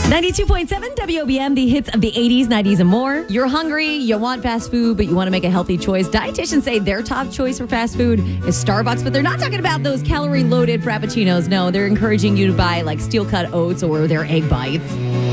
92.7 WOBM, the hits of the 80s, 90s, and more. You're hungry, you want fast food, but you want to make a healthy choice. Dietitians say their top choice for fast food is Starbucks, but they're not talking about those calorie-loaded Frappuccinos. No, they're encouraging you to buy like steel-cut oats or their egg bites.